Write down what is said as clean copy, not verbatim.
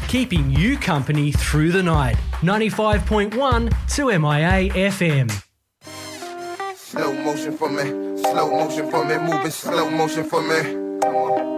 keeping you company through the night. 95.1 2MIA FM. Slow motion for me, moving slow motion for me. Come on.